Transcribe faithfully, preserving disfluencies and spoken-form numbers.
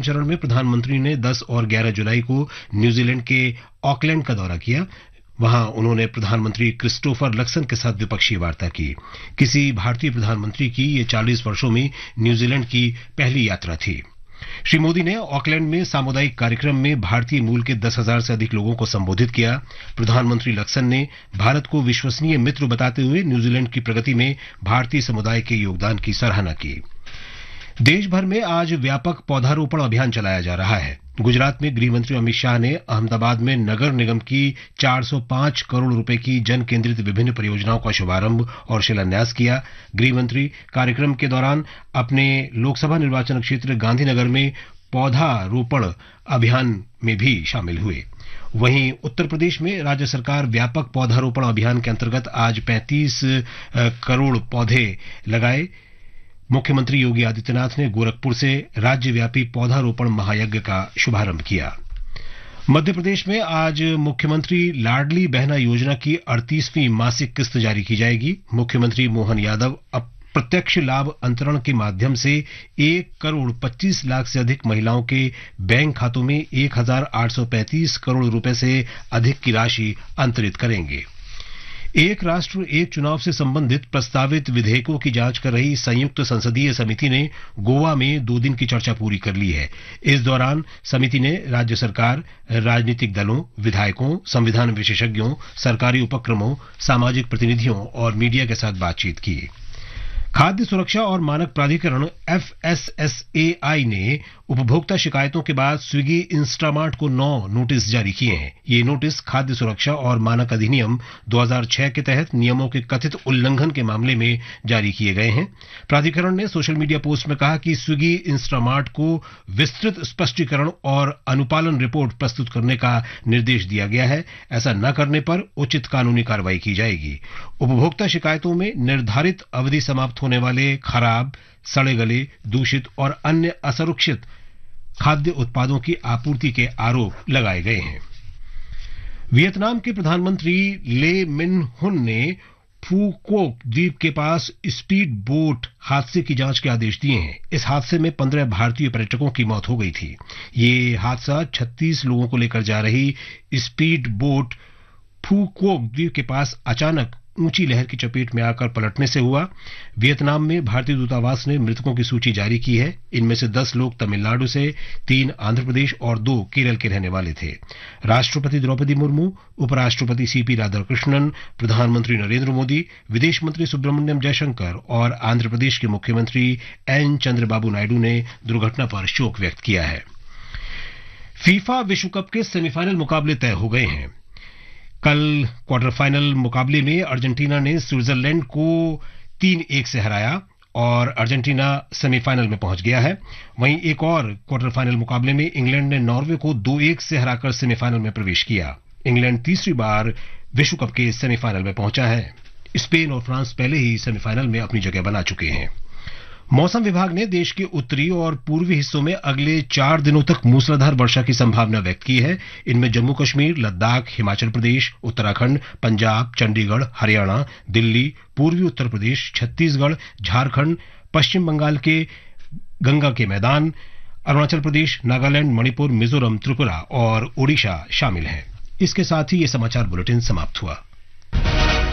चरण में प्रधानमंत्री ने दस और ग्यारह जुलाई को न्यूजीलैंड के ऑकलैंड का दौरा किया। वहां उन्होंने प्रधानमंत्री क्रिस्टोफर लक्सन के साथ द्विपक्षीय वार्ता की। किसी भारतीय प्रधानमंत्री की ये चालीस वर्षों में न्यूजीलैंड की पहली यात्रा थी। श्री मोदी ने ऑकलैंड में सामुदायिक कार्यक्रम में भारतीय मूल के दस हजार से अधिक लोगों को संबोधित किया। प्रधानमंत्री लक्सन ने भारत को विश्वसनीय मित्र बताते हुए न्यूजीलैंड की प्रगति में भारतीय समुदाय के योगदान की सराहना की। देश भर में आज व्यापक पौधारोपण अभियान चलाया जा रहा है। गुजरात में गृह मंत्री अमित शाह ने अहमदाबाद में नगर निगम की चार सौ पांच करोड़ रुपए की जन केंद्रित विभिन्न परियोजनाओं का शुभारंभ और शिलान्यास किया। गृह मंत्री कार्यक्रम के दौरान अपने लोकसभा निर्वाचन क्षेत्र गांधीनगर में पौधारोपण अभियान में भी शामिल हुए। वहीं उत्तर प्रदेश में राज्य सरकार व्यापक पौधारोपण अभियान के अंतर्गत आज पैंतीस करोड़ पौधे लगाए। मुख्यमंत्री योगी आदित्यनाथ ने गोरखपुर से राज्यव्यापी पौधारोपण महायज्ञ का शुभारंभ किया। मध्य प्रदेश में आज मुख्यमंत्री लाडली बहना योजना की अड़तीसवीं मासिक किस्त जारी की जाएगी। मुख्यमंत्री मोहन यादव अब प्रत्यक्ष लाभ अंतरण के माध्यम से एक करोड़ पच्चीस लाख से अधिक महिलाओं के बैंक खातों में एक हजार आठ सौ पैंतीस करोड़ रुपए से अधिक की राशि अंतरित करेंगे। एक राष्ट्र एक चुनाव से संबंधित प्रस्तावित विधेयकों की जांच कर रही संयुक्त संसदीय समिति ने गोवा में दो दिन की चर्चा पूरी कर ली है। इस दौरान समिति ने राज्य सरकार, राजनीतिक दलों, विधायकों, संविधान विशेषज्ञों, सरकारी उपक्रमों, सामाजिक प्रतिनिधियों और मीडिया के साथ बातचीत की। खाद्य सुरक्षा और मानक प्राधिकरण एफ एस एस ए आई ने उपभोक्ता शिकायतों के बाद स्विगी इंस्टामार्ट को नौ नोटिस जारी किए हैं। ये नोटिस खाद्य सुरक्षा और मानक अधिनियम दो हज़ार छह के तहत नियमों के कथित उल्लंघन के मामले में जारी किए गए हैं। प्राधिकरण ने सोशल मीडिया पोस्ट में कहा कि स्विगी इंस्टामार्ट को विस्तृत स्पष्टीकरण और अनुपालन रिपोर्ट प्रस्तुत करने का निर्देश दिया गया है। ऐसा न करने पर उचित कानूनी कार्रवाई की जाएगी। उपभोक्ता शिकायतों में निर्धारित अवधि समाप्त होने वाले खराब, सड़े गले, दूषित और अन्य असुरक्षित खाद्य उत्पादों की आपूर्ति के आरोप लगाए गए हैं। वियतनाम के प्रधानमंत्री ले मिन हुन ने फूकोक द्वीप के पास स्पीड बोट हादसे की जांच के आदेश दिए हैं। इस हादसे में पंद्रह भारतीय पर्यटकों की मौत हो गई थी। ये हादसा छत्तीस लोगों को लेकर जा रही स्पीड बोट फूकोक द्वीप के पास अचानक ऊंची लहर की चपेट में आकर पलटने से हुआ। वियतनाम में भारतीय दूतावास ने मृतकों की सूची जारी की है। इनमें से दस लोग तमिलनाडु से, तीन आंध्र प्रदेश और दो केरल के रहने वाले थे। राष्ट्रपति द्रौपदी मुर्मू, उपराष्ट्रपति सीपी राधाकृष्णन, प्रधानमंत्री नरेंद्र मोदी, विदेश मंत्री सुब्रमण्यम जयशंकर और आंध्र प्रदेश के मुख्यमंत्री एन चंद्रबाबू नायडू ने दुर्घटना पर शोक व्यक्त किया है। फीफा विश्व कप के सेमीफाइनल मुकाबले तय हो गए हैं। कल क्वार्टर फाइनल मुकाबले में अर्जेंटीना ने स्विट्जरलैंड को तीन एक से हराया और अर्जेंटीना सेमीफाइनल में पहुंच गया है। वहीं एक और क्वार्टर फाइनल मुकाबले में इंग्लैंड ने नॉर्वे को दो एक से हराकर सेमीफाइनल में प्रवेश किया। इंग्लैंड तीसरी बार विश्व कप के सेमीफाइनल में पहुंचा है। स्पेन और फ्रांस पहले ही सेमीफाइनल में अपनी जगह बना चुके हैं। मौसम विभाग ने देश के उत्तरी और पूर्वी हिस्सों में अगले चार दिनों तक मूसलाधार वर्षा की संभावना व्यक्त की है। इनमें जम्मू कश्मीर, लद्दाख, हिमाचल प्रदेश, उत्तराखंड, पंजाब, चंडीगढ़, हरियाणा, दिल्ली, पूर्वी उत्तर प्रदेश, छत्तीसगढ़, झारखंड, पश्चिम बंगाल के गंगा के मैदान, अरुणाचल प्रदेश, नागालैंड, मणिपुर, मिजोरम, त्रिपुरा और ओडिशा शामिल हैं। इसके साथ ही ये समाचार बुलेटिन समाप्त हुआ।